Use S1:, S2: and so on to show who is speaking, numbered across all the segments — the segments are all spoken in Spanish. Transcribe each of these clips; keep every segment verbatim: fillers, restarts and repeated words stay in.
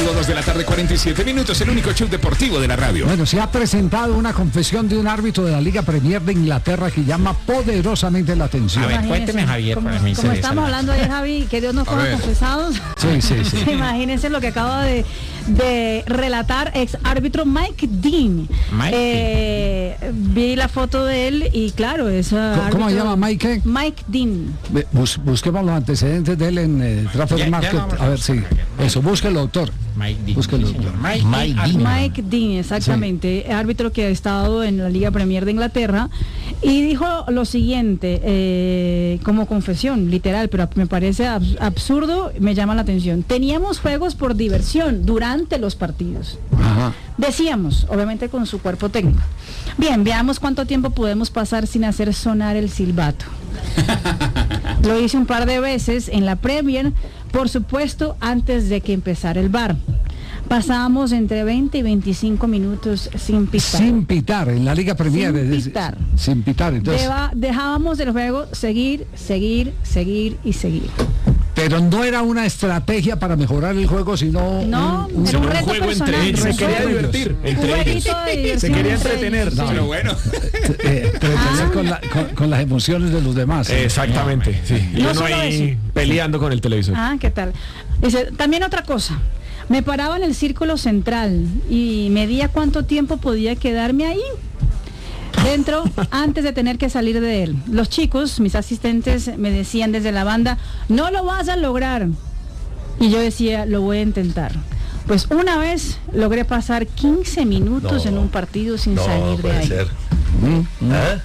S1: Deportivo, dos de la tarde, cuarenta y siete minutos, el único show deportivo de la radio.
S2: Bueno, se ha presentado una confesión de un árbitro de la Liga Premier de Inglaterra que llama poderosamente la atención.
S3: A ver, cuénteme, Javier,
S4: Como,
S3: para mí
S4: como
S3: se
S4: estamos hablando ayer, Javi, que Dios nos coja confesados.
S2: Sí, sí, sí.
S4: Imagínense lo que acaba de, de relatar ex árbitro Mike Dean.
S3: Mike
S4: eh, vi la foto de él y claro, es
S2: ¿Cómo, ¿Cómo se llama Mike?
S4: Mike Dean.
S2: Bus, busquemos los antecedentes de él en eh, Trafford
S3: Ya,
S2: Market.
S3: ya
S2: A ver, sí. Eso, búsquelo, doctor.
S3: Mike Dean.
S2: Búsquelo.
S3: Sí, señor. Mike,
S2: Mike
S3: Dean.
S2: Dean.
S4: Mike Dean, exactamente, sí. Árbitro que ha estado en la Liga Premier de Inglaterra y dijo lo siguiente, eh, como confesión, literal, pero me parece abs absurdo, me llama la atención. Teníamos juegos por diversión durante los partidos.
S2: Ajá.
S4: Decíamos, obviamente con su cuerpo técnico. Bien, veamos cuánto tiempo podemos pasar sin hacer sonar el silbato. Lo hice un par de veces en la Premier, por supuesto, antes de que empezara el V A R. Pasábamos entre veinte y veinticinco minutos sin pitar.
S2: Sin pitar, en la Liga Premier.
S4: Sin
S2: es,
S4: pitar.
S2: Sin pitar, entonces.
S4: Deba, dejábamos el juego seguir, seguir, seguir y seguir.
S2: Pero no era una estrategia para mejorar el juego, sino
S4: no,
S2: un, un,
S4: era un reto
S1: juego
S4: personal,
S1: entre ellos.
S4: Se
S1: quería divertir entre ellos.
S4: Se
S1: quería entretener. No, pero bueno.
S2: Eh, entretener ah. con, la, con, con las emociones de los demás.
S1: Exactamente, sí. Y
S4: no
S1: uno ahí
S4: eso.
S1: peleando con el televisor.
S4: Ah, ¿qué tal? Dice, también otra cosa. Me paraba en el círculo central y medía cuánto tiempo podía quedarme ahí dentro antes de tener que salir de él. Los chicos, mis asistentes, me decían desde la banda, no lo vas a lograr. Y yo decía, lo voy a intentar. Pues una vez logré pasar quince minutos no, en un partido sin
S5: no,
S4: salir de ahí.
S5: Ser.
S2: ¿Mm? ¿Eh?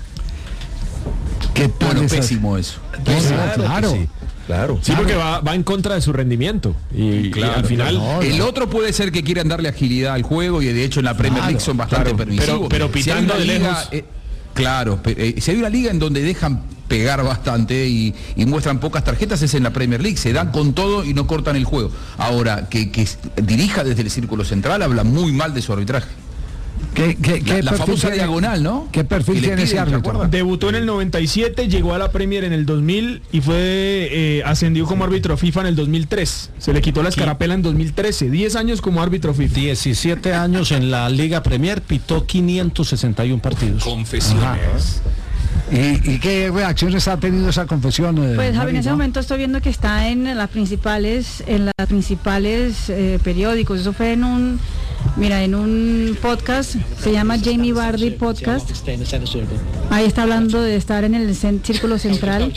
S2: ¿Qué tal?
S5: Bueno, pésimo eso.
S2: Claro, claro.
S5: Sí. Claro.
S1: Sí, porque va, va en contra de su rendimiento. Y,
S5: claro,
S1: y al final.
S5: No, el no. otro puede ser que quieran darle agilidad al juego y de hecho en la Premier League claro, son bastante
S1: claro,
S5: permisivos.
S1: Pero, pero pitando
S5: si
S1: de
S5: liga,
S1: lejos.
S5: Eh, claro, eh, si hay una liga en donde dejan pegar bastante y, y muestran pocas tarjetas, es en la Premier League. Se dan con todo y no cortan el juego. Ahora, que, que dirija desde el círculo central habla muy mal de su arbitraje.
S2: ¿Qué, qué, qué
S5: la, la famosa tiene, diagonal, ¿no?
S2: ¿Qué perfil tiene piden, ese árbitro?
S6: Debutó en el noventa y siete, llegó a la Premier en el dos mil y fue eh, ascendió como árbitro FIFA en el dos mil tres. Se le quitó la escarapela en dos mil trece. diez años como árbitro FIFA.
S7: diecisiete años en la Liga Premier, pitó quinientos sesenta y uno partidos.
S1: Confesiones.
S2: ¿Y, ¿Y qué reacciones ha tenido esa confesión? Eh,
S4: pues Javi, en ese
S2: ¿no?
S4: momento estoy viendo que está en las principales, en las principales eh, periódicos. Eso fue en un, mira, en un podcast, se llama Jamie Vardy Podcast. Ahí está hablando de estar en el círculo central.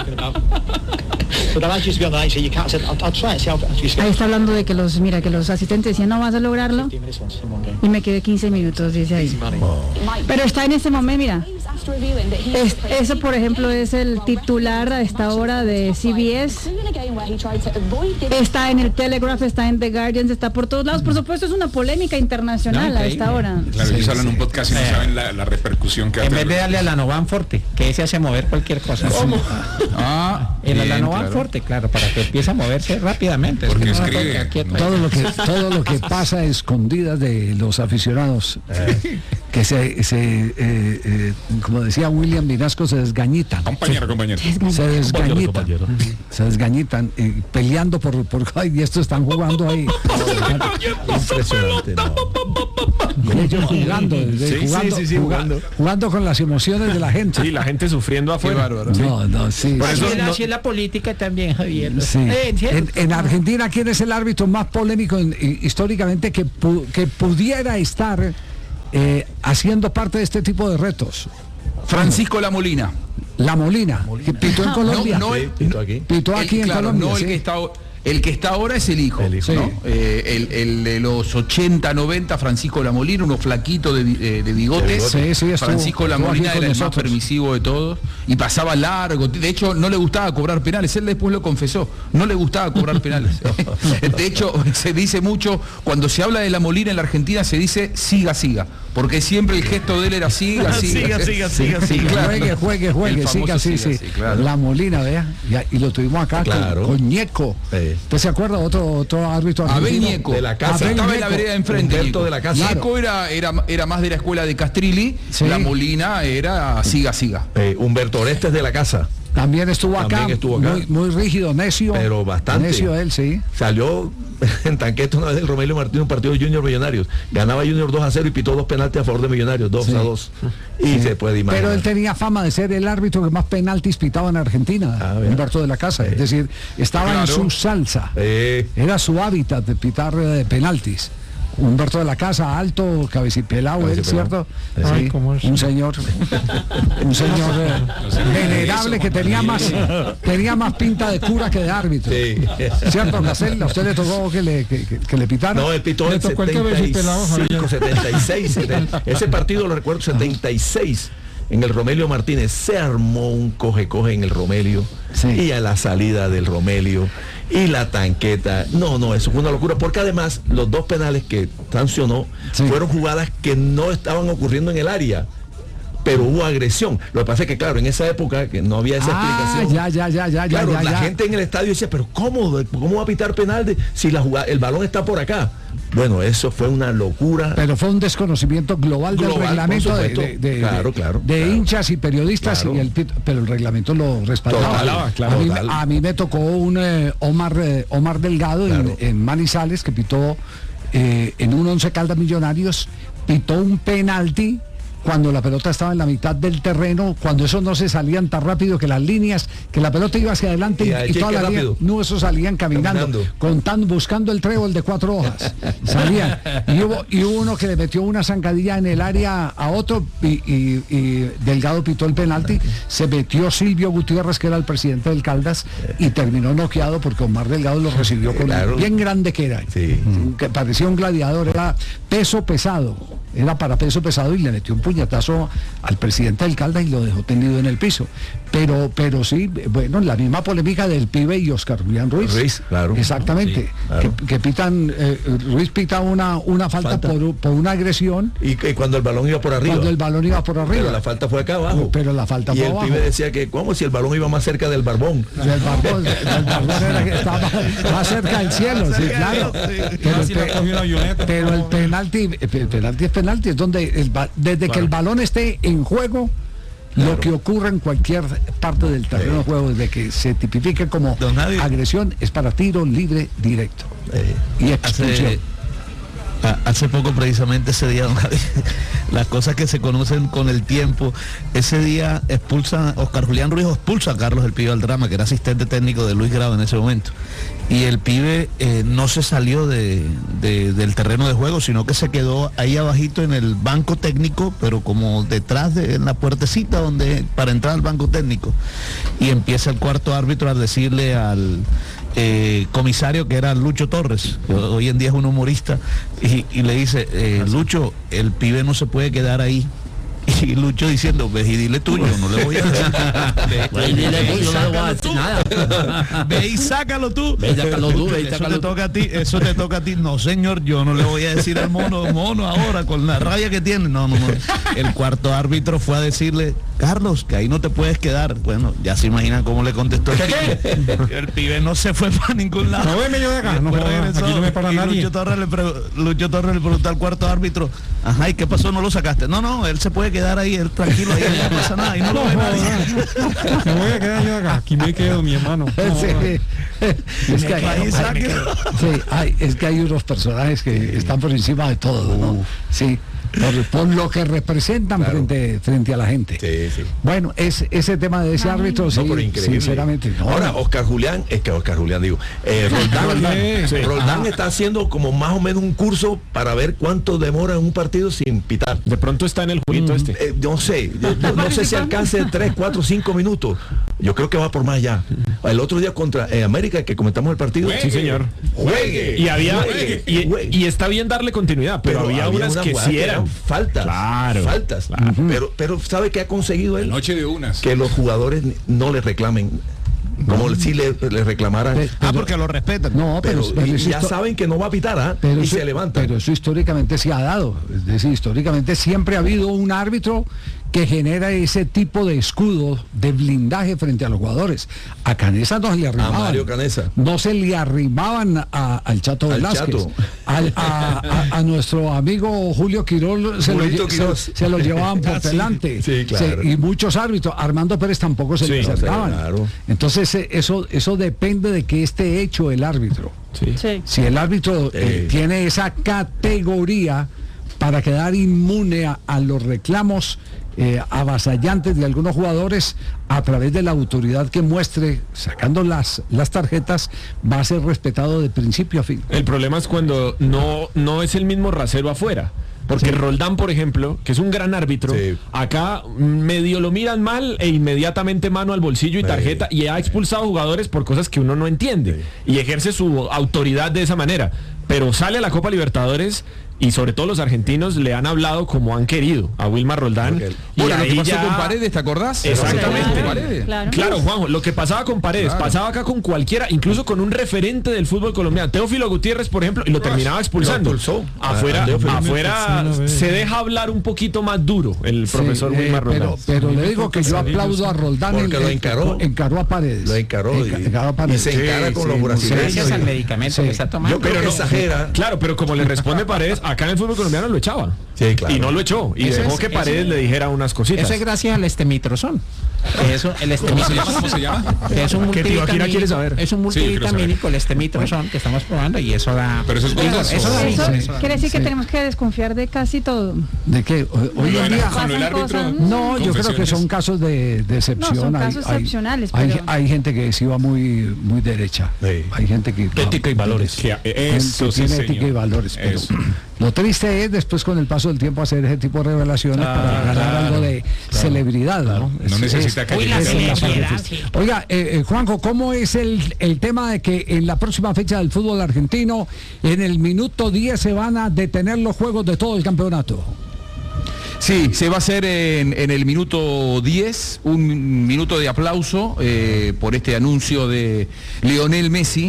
S4: Ahí está hablando de que los, mira, que los asistentes decían no vas a lograrlo. Y me quedé quince minutos, dice ahí. Pero está en ese momento, mira. Es, eso, por ejemplo, es el titular a esta hora de C B S. Está en el Telegraph, está en The Guardian, está por todos lados. Por supuesto, es una polémica internacional no, a esta hora.
S1: Claro, ellos sí, hablan sí. un podcast y no saben la, la repercusión que hace.
S3: En vez de darle a la Novan Forte, que ese hace mover cualquier cosa.
S1: ¿Cómo?
S3: Ah, en bien, la Novan claro. Forte, claro, para que empiece a moverse rápidamente.
S1: Porque
S3: es que
S1: escribe.
S3: No quieto,
S2: todo, lo que, todo lo que pasa escondidas de los aficionados, eh, que se, se eh, eh, como decía William Vinasco, se desgañitan.
S1: Compañero, compañero.
S2: Se desgañitan. Compañero. Se desgañitan, eh, peleando por, por ay, y estos están jugando ahí. Impresionante. No. Ellos jugando,
S1: sí,
S2: jugando,
S1: sí, sí, sí,
S2: jugando, jugando con las emociones de la gente.
S1: Sí, la gente sufriendo afuera.
S2: Bárbaro, ¿sí? No, no, sí.
S3: Por eso
S2: sí,
S3: no, así es la política también, Javier.
S2: Sí.
S3: Eh,
S2: en, en Argentina, ¿quién es el árbitro más polémico en, históricamente que, pu, que pudiera estar eh, haciendo parte de este tipo de retos?
S5: Francisco La Molina.
S2: La Molina, Molina. que pitó en Colombia.
S5: No, no el,
S2: pitó aquí, pitó aquí el, en
S5: claro,
S2: Colombia.
S5: No
S2: sí.
S5: el que está... El que está ahora es el hijo, el hijo ¿no? sí. eh, el, el de los ochenta, noventa, Francisco La Molina, uno flaquito de, de, de bigotes.
S2: Sí, sí, estuvo,
S5: Francisco La Molina era el nosotros. más permisivo de todos y pasaba largo. De hecho, no le gustaba cobrar penales. Él después lo confesó. No le gustaba cobrar penales. De hecho, se dice mucho, cuando se habla de La Molina en la Argentina, se dice siga, siga. Porque siempre el gesto de él era siga, siga.
S6: siga, siga, siga, siga.
S2: Claro. Juegue, juegue, juegue, siga, sí, sí. sí claro. La Molina, vea. Y, y lo tuvimos acá claro. con, con Ñeco. Sí. ¿Usted se acuerda? Otro, otro árbitro
S5: Abel Ñeco,
S2: de
S5: la casa. Estaba en la vereda de enfrente. Ñeco de la casa. Ñeco era, era, era más de la escuela de Castrilli. Sí. La Molina era siga, siga.
S7: Eh, Humberto Orestes de la casa.
S2: También estuvo acá,
S8: También estuvo acá.
S2: Muy, muy rígido, necio.
S8: Pero bastante.
S2: Necio él, sí.
S8: Salió en tanqueta una vez del Romelio Martínez, un partido de Junior Millonarios. Ganaba Junior dos a cero y pitó dos penaltis a favor de Millonarios, dos a dos. Y sí. se puede imaginar.
S2: Pero él tenía fama de ser el árbitro que más penaltis pitaba en Argentina, ah, Humberto de la Casa. Sí. Es decir, estaba claro. en su salsa. Eh. Era su hábitat de pitar eh, penaltis. Humberto de la Casa, alto, cabecipelado, él, ¿cierto?
S6: Ay,
S2: sí, es? Un señor, un señor eh, venerable que tenía más, tenía más pinta de cura que de árbitro. Sí. ¿Cierto, Gacel? ¿A usted le tocó que le, que, que, que le pitara?
S8: No, él pitó en setenta y cinco, setenta y seis, setenta. Ese partido lo recuerdo, setenta y seis. En el Romelio Martínez se armó un coge-coge en el Romelio, sí. y a la salida del Romelio y la tanqueta, no, no, eso fue una locura, porque además los dos penales que sancionó sí. fueron jugadas que no estaban ocurriendo en el área, pero hubo agresión. Lo que pasa es que, claro, en esa época que no había esa ah, explicación.
S2: Ya, ya, ya, ya,
S8: claro,
S2: ya,
S8: la
S2: ya.
S8: gente en el estadio decía, pero ¿cómo? ¿Cómo va a pitar penal de, si la jugada, el balón está por acá? Bueno, eso fue una locura.
S2: Pero fue un desconocimiento global, global del reglamento de, de, de,
S8: claro, claro,
S2: de
S8: claro.
S2: hinchas y periodistas, claro. y el, pero el reglamento lo respaldaba.
S8: Total, claro,
S2: a, mí,
S8: total.
S2: a mí me tocó un eh, Omar, eh, Omar Delgado claro. en, en Manizales, que pitó eh, en un Once Caldas Millonarios, pitó un penalti cuando la pelota estaba en la mitad del terreno, cuando eso no se salían tan rápido que las líneas, que la pelota iba hacia adelante y, y, y toda la línea, no, eso salían caminando, caminando. Contando, buscando el trébol de cuatro hojas, salían, y hubo, y hubo uno que le metió una zancadilla en el área a otro, y, y, y Delgado pitó el penalti, se metió Silvio Gutiérrez, que era el presidente del Caldas, y terminó noqueado porque Omar Delgado lo recibió con claro. bien grande que era,
S8: sí.
S2: que parecía un gladiador, era peso pesado, era para peso pesado, y le metió un puñetazo al presidente del Caldas y lo dejó tendido en el piso. Pero, pero sí, bueno, la misma polémica del pibe y Oscar Julián Ruiz.
S8: Ruiz, claro.
S2: Exactamente. Sí, claro. Que, que pitan, eh, Ruiz pita una, una falta, falta. Por, por una agresión.
S8: Y, y cuando el balón iba por arriba.
S2: Cuando el balón iba por arriba.
S8: Pero la falta fue acá abajo.
S2: Pero la falta
S8: y
S2: fue
S8: el
S2: abajo.
S8: pibe decía que, ¿cómo si el balón iba más cerca del barbón?
S2: Del barbón, del barbón era que estaba más, más cerca del cielo, sí, claro. Sí. Pero, el, pe pero el penalti, el penalti es penalti, es donde el, desde claro. que el balón esté en juego, claro. lo que ocurre en cualquier parte del terreno sí. de juego, desde que se tipifique como agresión, es para tiro libre directo eh, y expulsión.
S9: Hace, hace poco precisamente ese día, las cosas que se conocen con el tiempo, ese día expulsa, Oscar Julián Ruiz expulsa a Carlos el Pibe Aldrama, que era asistente técnico de Luis Grado en ese momento. Y el pibe eh, no se salió de, de, del terreno de juego, sino que se quedó ahí abajito en el banco técnico, pero como detrás de en la puertecita donde para entrar al banco técnico. Y empieza el cuarto árbitro a decirle al eh, comisario, que era Lucho Torres, que hoy en día es un humorista, y, y le dice, eh, Lucho, el pibe no se puede quedar ahí. Y Lucho diciendo, ve y dile tuyo, no le voy a decir. Ve y dile tuyo, no le voy a decir nada. Ve y sácalo tú. Ve y sácalo tú, ve y sácalo. Eso te toca a ti, eso te toca a ti. No, señor, yo no le voy a decir al mono, mono ahora, con la rabia que tiene. No, no, no. El cuarto árbitro fue a decirle, Carlos, que ahí no te puedes quedar. Bueno, ya se imaginan cómo le contestó el pibe. El pibe no se fue para ningún lado.
S6: No, veme yo de acá, no, regresó, aquí no me para nadie.
S9: Lucho Torres, le Lucho Torres le preguntó al cuarto árbitro, ajá, ¿y qué pasó? ¿No lo sacaste? No, no, él se puede quedar ahí, él tranquilo, ahí no pasa nada, y no, no lo ve nadie.
S6: Me voy a quedar yo acá, aquí me quedo, mi hermano. No,
S2: sí. Es que hay, hay, sí, hay, es que hay unos personajes que están por encima de todo, ¿no? Sí. Por, por lo que representan claro. frente, frente a la gente.
S8: Sí, sí.
S2: Bueno, es, ese tema de ese árbitro, sí, no, sinceramente. No,
S8: Ahora,
S2: no.
S8: Oscar Julián, es que Oscar Julián, digo, eh, Roldán, Roldán, sí. Roldán está haciendo como más o menos un curso para ver cuánto demora en un partido sin pitar.
S6: De pronto está en el jueguito mm. este.
S8: Eh, no sé, yo, yo, no sé si alcance tres, cuatro, cinco minutos. Yo creo que va por más ya. El otro día contra eh, América, que comentamos el partido.
S6: Juegue, sí, señor.
S8: Juegue.
S6: Y había
S8: juegue,
S6: y,
S8: juegue.
S6: y está bien darle continuidad, pero, pero había, había unas una que sí eran
S8: faltas.
S6: Claro.
S8: Faltas.
S6: Claro.
S8: Pero, pero ¿sabe qué ha conseguido él?
S1: La noche de unas.
S8: Que los jugadores no le reclamen. Como si le, le reclamaran.
S9: Pero, ah, porque lo respetan.
S2: No, pero,
S8: pero, pero ya saben que no va a pitar, ¿ah? Y
S2: eso,
S8: se levantan.
S2: Pero eso históricamente se ha dado. Es decir, históricamente siempre ha habido un árbitro que genera ese tipo de escudo, de blindaje frente a los jugadores. A Canesa no se le arrimaban.
S8: A Mario Canesa.
S2: No se le arrimaban a, al Chato
S8: Al
S2: Velázquez.
S8: Chato.
S2: Al, a, a, a nuestro amigo Julio Quirós se, lo, se, se lo llevaban por
S8: sí,
S2: delante.
S8: Sí, claro.
S2: Se, y muchos árbitros. Armando Pérez tampoco se
S6: Sí,
S2: le acercaban.
S8: claro.
S2: Entonces eh, eso, eso depende de que esté hecho el árbitro.
S6: Sí.
S4: Sí.
S2: Si el árbitro eh,
S8: Sí.
S2: tiene esa categoría para quedar inmune a, a los reclamos eh, avasallantes de algunos jugadores a través de la autoridad que muestre, sacando las, las tarjetas, va a ser respetado de principio a fin.
S6: El problema es cuando no, no es el mismo rasero afuera. Porque
S2: Sí.
S6: Roldán, por ejemplo, que es un gran árbitro,
S8: Sí.
S6: acá medio lo miran mal e inmediatamente mano al bolsillo y
S8: Sí.
S6: tarjeta, y ha expulsado jugadores por cosas que uno no entiende, y ejerce su autoridad de esa manera. Pero sale a la Copa Libertadores y sobre todo los argentinos le han hablado como han querido a Wilmar Roldán.
S8: Porque-
S6: Y
S5: Bueno, lo que
S6: ahí
S5: pasó
S6: ya-
S5: con Paredes, ¿te acordás?
S6: Exactamente.
S5: Con Paredes.
S4: Claro.
S6: Claro, Juanjo, lo que pasaba con Paredes,
S5: Claro.
S6: pasaba acá con cualquiera, incluso con un referente del fútbol colombiano, Teófilo Gutiérrez, por ejemplo, y lo terminaba expulsando.
S8: Lo expulsó.
S6: Afuera,
S8: A Teófilo.
S6: afuera se deja hablar un poquito más duro el profesor
S2: Sí, eh,
S6: Wilmar Roldán.
S2: pero, pero le digo que yo aplaudo a Roldán.
S8: Porque
S2: en-
S8: lo
S2: en-
S8: encaró.
S2: encaró a Paredes.
S8: Lo encaró y,
S2: Enca- encaró a
S8: y
S2: Paredes.
S8: se encara
S2: Sí,
S8: con
S2: sí,
S8: los
S2: muy
S8: brasileños.
S3: Gracias al
S2: Sí.
S3: medicamento que está tomando.
S8: Yo creo
S6: Pero
S8: que
S6: no-
S8: exagera.
S6: Claro, pero como le responde Paredes, acá en el fútbol colombiano lo echaba.
S8: Sí, claro.
S6: Y no lo echó. Y
S3: Eso
S6: dejó
S3: es-
S6: que Paredes
S3: eso-
S6: le dijera unas cositas.
S3: Eso es gracias al estemitrozón. Que es un- el
S1: ¿Cómo se llama?
S3: estemitrozón.
S1: ¿Cómo se llama?
S3: Que es un
S6: Que Tibaquira quiere saber.
S3: multivitamínico. Es un
S1: Sí, yo quiero
S3: multivitamínico, el estemitrozón que estamos probando y eso da.
S1: Pero eso es
S3: Digo,
S1: gozoso.
S3: eso da
S4: Eso
S3: risa, eso da
S4: quiere decir que
S2: Sí.
S4: tenemos que desconfiar de casi todo.
S2: ¿De qué? Hoy hoy en día...
S1: Con el
S4: Pasan
S1: árbitro.
S4: cosas,
S2: No, yo creo que son casos de, de excepción.
S4: No, son
S2: Hay-
S4: casos
S2: hay-
S4: excepcionales,
S2: Hay,
S4: pero-
S2: hay gente que se iba muy, muy derecha.
S8: Sí.
S2: Hay gente que...
S6: Ética y valores.
S1: Que-
S2: Gente
S1: Eso
S2: que
S1: sí,
S2: tiene
S1: señor.
S2: ética y valores. Pero
S1: Eso.
S2: lo triste es después con el paso del tiempo hacer ese tipo de revelaciones para ganar
S1: claro,
S2: algo de celebridad. ¿no?
S1: No
S2: Es-
S1: necesita
S2: es-
S1: que
S3: Uy, la
S2: es una
S3: celebridad,
S2: parte
S3: sí.
S2: difícil. Oiga, eh, eh, Juanjo, ¿cómo es el, el tema de que en la próxima fecha del fútbol argentino, en el minuto diez se van a detener los juegos de todo el campeonato?
S5: Sí, se va a hacer en, en el minuto diez, un minuto de aplauso eh, por este anuncio de Lionel Messi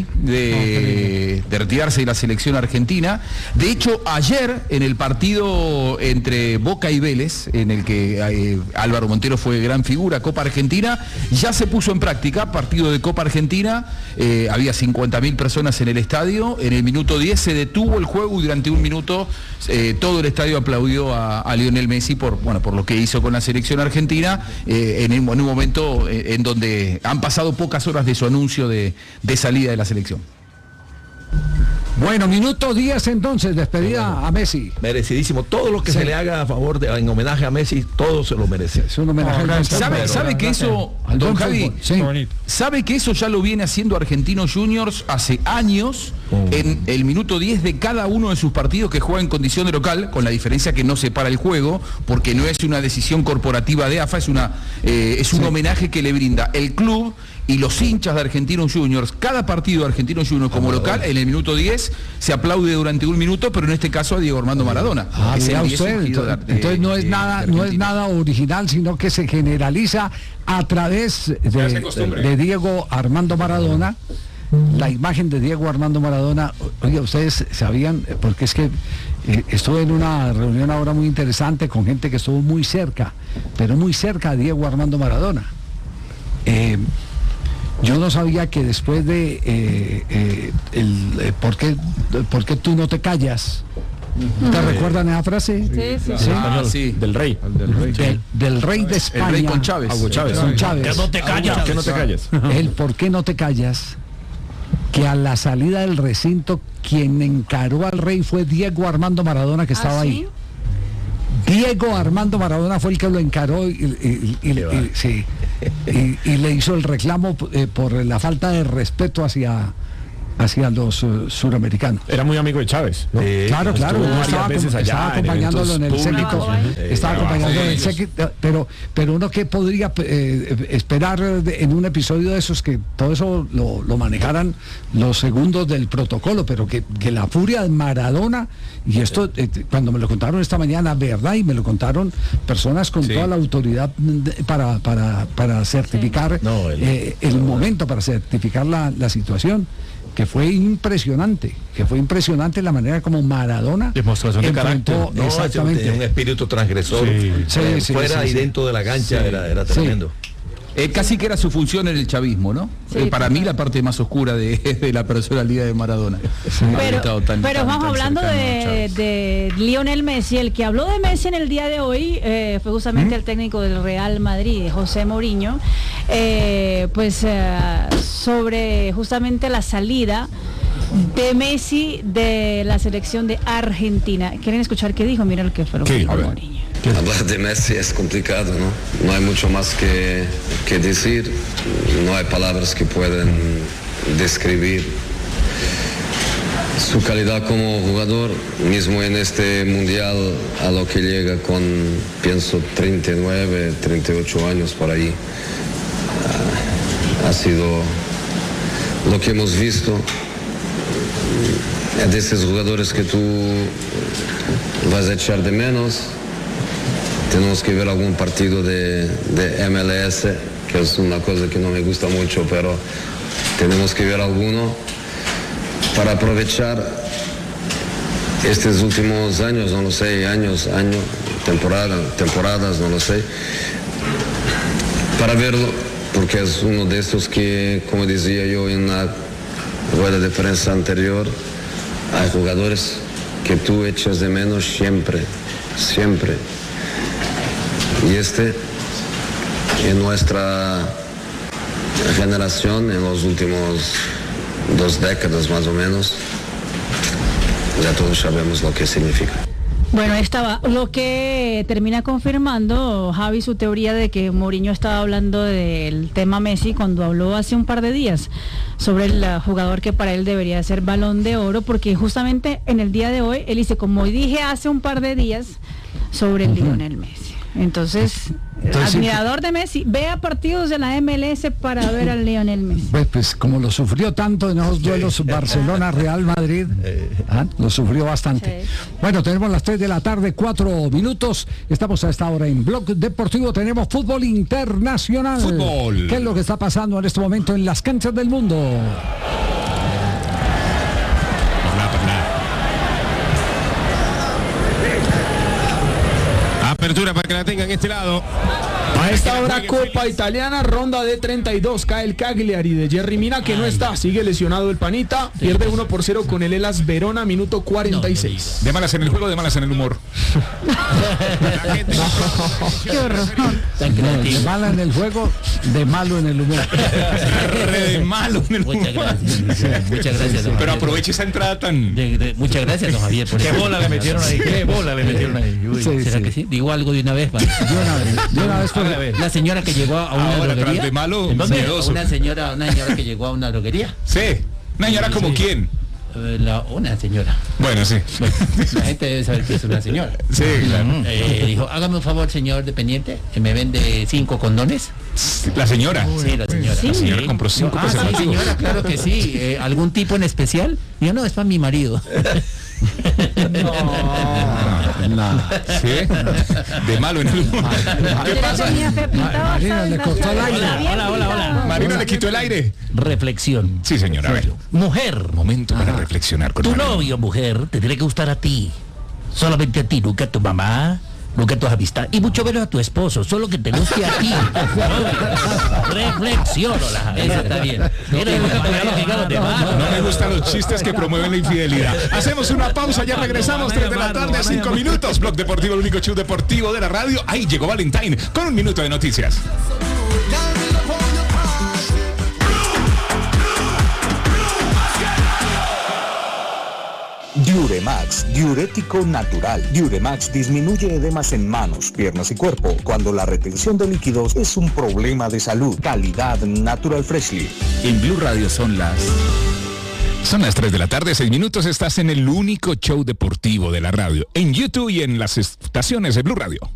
S5: de, de retirarse de la selección argentina. De hecho, ayer en el partido entre Boca y Vélez, en el que eh, Álvaro Montero fue gran figura, Copa Argentina, ya se puso en práctica, partido de Copa Argentina, eh, había cincuenta mil personas en el estadio, en el minuto diez se detuvo el juego y durante un minuto eh, todo el estadio aplaudió a, a Lionel Messi por, bueno, por lo que hizo con la selección argentina, eh, en, en un momento eh, en donde han pasado pocas horas de su anuncio de, de salida de la selección.
S2: Bueno, minuto diez entonces, despedida a Messi.
S8: Merecidísimo. Todo lo que
S2: Sí.
S8: se le haga a favor de, en homenaje a Messi, todo se lo merece.
S2: Es un homenaje al
S5: ¿Sabe,
S2: fútbol.
S5: sabe que eso,
S2: Al
S5: don
S2: buen
S5: Javi,
S2: fútbol, sí.
S5: sabe que eso ya lo viene haciendo Argentinos Juniors hace años en el minuto diez de cada uno de sus partidos que juega en condición de local, con la diferencia que no se para el juego, porque no es una decisión corporativa de A F A, es, una, eh, es un homenaje que le brinda el club y los hinchas de Argentinos Juniors. Cada partido de Argentinos Juniors como local, en el minuto diez, se aplaude durante un minuto, pero en este caso a Diego Armando Maradona.
S2: Ah,
S5: Es el
S2: mira
S5: diez
S2: usted,
S5: surgido de-
S2: entonces, entonces no es
S5: de-
S2: nada,
S5: de
S2: no es
S5: Argentina.
S2: nada original, sino que se generaliza a través de,
S1: hace costumbre.
S2: de Diego Armando Maradona. La imagen de Diego Armando Maradona, oiga, ustedes sabían, porque es que eh, estuve en una reunión ahora muy interesante con gente que estuvo muy cerca, pero muy cerca a Diego Armando Maradona. Eh, yo no sabía que después de eh, eh, el, eh, ¿por qué, ¿por qué tú no te callas? ¿Te recuerdan esa frase?
S4: Sí, sí.
S2: Sí.
S5: Ah, sí.
S6: Del rey.
S2: Del, del rey de España.
S5: El rey con Chávez.
S6: Hugo Chávez.
S2: Con Chávez.
S6: Que no te callas. Que no te calles.
S2: El por qué no te callas, que a la salida del recinto quien encaró al rey fue Diego Armando Maradona, que estaba
S4: ¿Ah, sí?
S2: ahí. Diego Armando Maradona fue el que lo encaró y, y- y- y- sí, y- y le hizo el reclamo eh, por la falta de respeto hacia, hacia los eh, suramericanos.
S6: Era muy amigo de Chávez, ¿no?
S8: Sí,
S2: Claro, claro,
S6: estuvo
S2: uno
S6: varias
S2: estaba,
S6: veces
S2: acom-
S6: allá
S2: estaba
S6: en
S2: acompañándolo en el
S6: eventos
S2: séquito,
S4: públicos.
S8: Sí,
S2: estaba
S1: sí,
S2: acompañándolo en el
S1: ellos.
S2: séquito, pero, pero uno que podría eh, esperar de- en un episodio de esos que todo eso lo, lo manejaran los segundos del protocolo, pero que, que la furia de Maradona, y esto eh, cuando me lo contaron esta mañana, verdad, y me lo contaron personas con
S5: Sí.
S2: toda la autoridad de- para, para, para certificar
S8: No, el-
S2: eh, el momento, para certificar la, la situación. que fue impresionante, que fue impresionante la manera como Maradona
S6: demostración de
S2: enfrentó,
S6: carácter.
S8: No,
S2: exactamente,
S8: tenía un espíritu transgresor,
S6: Sí.
S2: Sí,
S8: eh,
S2: sí,
S8: fuera
S2: sí,
S8: y
S2: sí.
S8: dentro de la cancha,
S2: Sí.
S8: era, era
S2: Sí.
S8: tremendo.
S5: Eh, casi que era su función en el chavismo, ¿no?
S4: Sí,
S5: Eh, para
S4: total.
S5: mí la parte más oscura de, de la personalidad de Maradona. Haber
S4: Pero,
S5: estado tan-
S4: pero
S5: tan-
S4: vamos
S5: tan
S4: hablando
S5: cercano a
S4: de,
S5: Chávez.
S4: de Lionel Messi. El que habló de Messi en el día de hoy eh, fue justamente el técnico del Real Madrid, José Mourinho, eh, pues eh, sobre justamente la salida de Messi de la selección de Argentina. ¿Quieren escuchar qué dijo? Mira lo que fue lo que
S1: ¿Qué?
S4: dijo
S1: A ver.
S4: Mourinho.
S10: Hablar de Messi es complicado, ¿no? No hay mucho más que, que decir, no hay palabras que pueden describir su calidad como jugador, mismo en este mundial a lo que llega con, pienso, treinta y nueve, treinta y ocho años por ahí. Ah, ha sido lo que hemos visto, es de esos jugadores que tú vas a echar de menos. Tenemos que ver algún partido de, de M L S, que es una cosa que no me gusta mucho, pero tenemos que ver alguno para aprovechar estos últimos años, no lo sé, años, años, temporada, temporadas, no lo sé, para verlo, porque es uno de estos que, como decía yo en la rueda de prensa anterior, hay jugadores que tú echas de menos siempre, siempre. Y este, en nuestra generación, en los últimos dos décadas más o menos, ya todos sabemos lo que significa.
S4: Bueno, ahí estaba. Lo que termina confirmando, Javi, su teoría de que Mourinho estaba hablando del tema Messi cuando habló hace un par de días sobre el uh, jugador que para él debería ser Balón de Oro, porque justamente en el día de hoy, él dice, como dije hace un par de días, sobre el uh-huh. Lionel Messi. Entonces, Entonces admirador de Messi, vea partidos de la M L S para ver al Lionel Messi.
S2: Pues, pues como lo sufrió tanto en esos duelos Barcelona-Real Madrid, ¿ah? Lo sufrió bastante. Sí. Bueno, tenemos las tres de la tarde, cuatro minutos. Estamos a esta hora en Blog Deportivo. Tenemos fútbol internacional.
S1: Fútbol.
S2: ¿Qué es lo que está pasando en este momento en las canchas del mundo?
S1: Apertura para que la tengan este lado.
S11: A esta hora Copa Italiana, ronda de treinta y dos, cae el Cagliari de Jerry Mina, que no está, sigue lesionado el panita, pierde uno por cero con el Hellas Verona, minuto cuarenta y seis.
S1: De malas en el juego, de malas en el humor.
S4: Qué horror.
S2: No, de mala en el juego, de malo en el humor.
S1: De malo en el humor.
S12: Muchas gracias. Muchas gracias, don
S1: Pero
S12: Javier.
S1: aproveche esa entrada tan...
S12: De, de, muchas gracias, don Javier. Por
S9: ¿Qué
S12: eso.
S9: bola le metieron ahí? ¿Qué bola le metieron ahí? Uy.
S2: Sí,
S12: ¿Será
S2: sí.
S12: que sí? Digo algo de una vez, pa.
S2: De una vez, de una vez por-
S12: La señora que llegó a una
S1: Ahora,
S12: droguería.
S1: tras de malo,
S12: ¿En dónde?
S1: miedoso.
S12: Una señora, una señora que llegó a una droguería.
S1: Sí. Una señora como
S12: Sí.
S1: quién.
S12: Eh, La, una señora.
S1: Bueno, sí.
S12: Bueno, la gente debe saber que es una señora.
S1: Sí, claro.
S12: Eh, dijo, hágame un favor, señor dependiente, que me vende cinco condones.
S1: La señora.
S12: Sí, la señora.
S1: La señora compró cinco
S12: Ah, sí,
S1: preservativos.
S12: señora, claro que sí. Eh, ¿Algún tipo en especial? Digo, no, es para mi marido.
S2: No, no.
S1: ¿Sí? De malo en el humor. ¿Qué pasa?
S2: Marina le cortó el aire.
S12: Hola, hola, hola.
S1: Marina le quitó el aire.
S12: Reflexión.
S1: Sí, señora. A ver.
S12: Mujer,
S1: Momento para reflexionar con
S12: tu
S1: Marina.
S12: novio, mujer, te tiene que gustar a ti. Solamente a ti, nunca a tu mamá, nunca a tus amistades, y mucho menos a tu esposo, solo que te guste a ti. Reflexiónola. Eso está bien.
S1: No me gustan los chistes que promueven la infidelidad. Hacemos una pausa, ya regresamos, tres de la tarde, cinco minutos. Blog Deportivo, el único show deportivo de la radio. Ahí llegó Valentine con un minuto de noticias.
S13: Diuremax, diurético natural. Diuremax disminuye edemas en manos, piernas y cuerpo cuando la retención de líquidos es un problema de salud. Calidad Natural Freshly.
S1: En Blue Radio son las... Son las tres de la tarde, seis minutos. Estás en el único show deportivo de la radio. En YouTube y en las estaciones de Blue Radio.